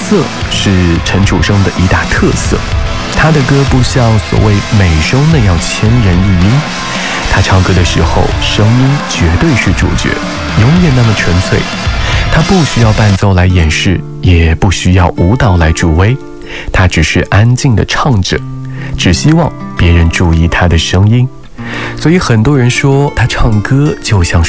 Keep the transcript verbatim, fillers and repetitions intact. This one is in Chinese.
色是陈楚生的一大特色。他的歌不像所谓美声那样千人一音，他唱歌的时候声音绝对是主角，永远那么纯粹。他不需要伴奏来掩饰，也不需要舞蹈来助威，他只是安静地唱着，只希望别人注意他的声音。所以很多人说他唱歌就像